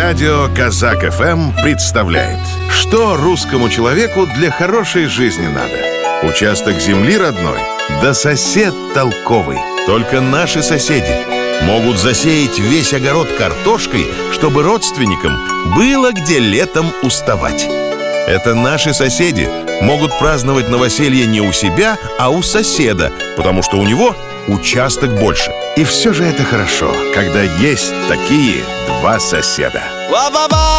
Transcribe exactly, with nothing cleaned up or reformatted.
Радио Казак эф эм представляет, что русскому человеку для хорошей жизни надо. Участок земли родной, да сосед толковый. Только наши соседи могут засеять весь огород картошкой, чтобы родственникам было где летом уставать. Это наши соседи могут праздновать новоселье не у себя, а у соседа, потому что у него участок больше. И все же это хорошо, когда есть такие два соседа.